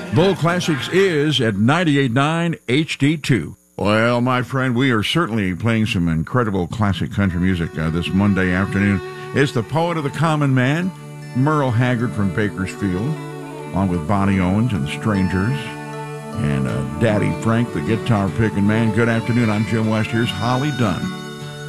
Bull Classics is at 98.9 HD2. Well, my friend, we are certainly playing some incredible classic country music this Monday afternoon. It's the poet of the common man, Merle Haggard from Bakersfield, along with Bonnie Owens and the Strangers, and Daddy Frank, the guitar picking man. Good afternoon. I'm Jim West. Here's Holly Dunn.